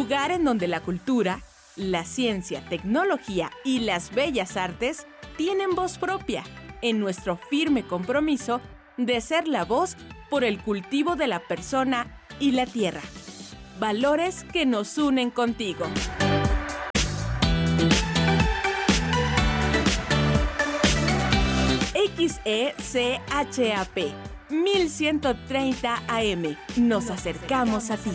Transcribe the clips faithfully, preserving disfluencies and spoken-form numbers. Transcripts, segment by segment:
lugar en donde la cultura, la ciencia, tecnología y las bellas artes tienen voz propia, en nuestro firme compromiso de ser la voz por el cultivo de la persona y la tierra. Valores que nos unen contigo. X E C H A P mil ciento treinta A M. Nos acercamos a ti.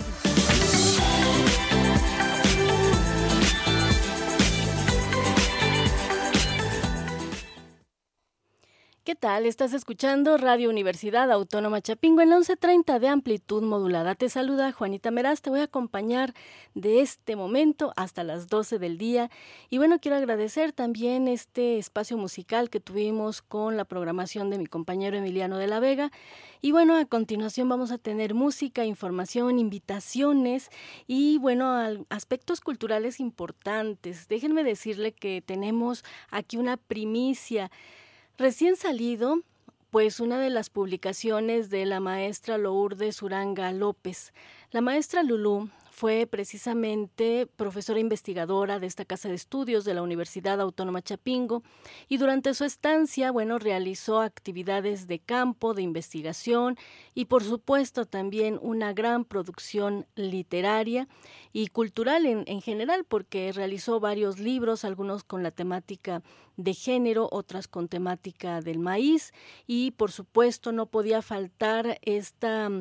¿Qué tal? Estás escuchando Radio Universidad Autónoma Chapingo en la once treinta de amplitud modulada. Te saluda Juanita Meraz, te voy a acompañar de este momento hasta las doce del día. Y bueno, quiero agradecer también este espacio musical que tuvimos con la programación de mi compañero Emiliano de la Vega. Y bueno, a continuación vamos a tener música, información, invitaciones y bueno, aspectos culturales importantes. Déjenme decirle que tenemos aquí una primicia. Recién salido, pues una de las publicaciones de la maestra Lourdes Uranga López. La maestra Lulú fue precisamente profesora investigadora de esta casa de estudios de la Universidad Autónoma Chapingo y durante su estancia, bueno, realizó actividades de campo, de investigación y por supuesto también una gran producción literaria y cultural en, en general, porque realizó varios libros, algunos con la temática de género, otras con temática del maíz y por supuesto no podía faltar esta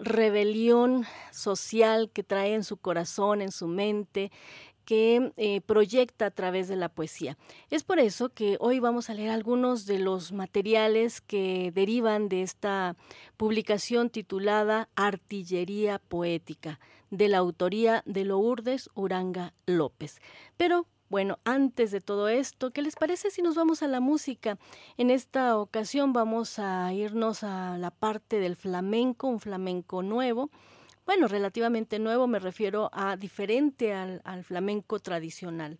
rebelión social que trae en su corazón, en su mente, que eh, proyecta a través de la poesía. Es por eso que hoy vamos a leer algunos de los materiales que derivan de esta publicación titulada Artillería Poética, de la autoría de Lourdes Uranga López. Pero bueno, antes de todo esto, ¿qué les parece si nos vamos a la música? En esta ocasión vamos a irnos a la parte del flamenco, un flamenco nuevo. Bueno, relativamente nuevo, me refiero a diferente al, al flamenco tradicional.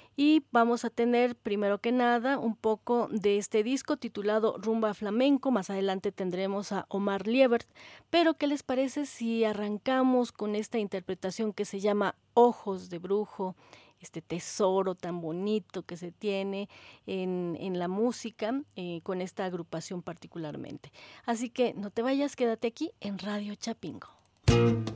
Y vamos a tener, primero que nada, un poco de este disco titulado Rumba Flamenco. Más adelante tendremos a Omar Liebert. Pero, ¿qué les parece si arrancamos con esta interpretación que se llama Ojos de Brujo? Este tesoro tan bonito que se tiene en, en la música, eh, con esta agrupación particularmente. Así que no te vayas, quédate aquí en Radio Chapingo.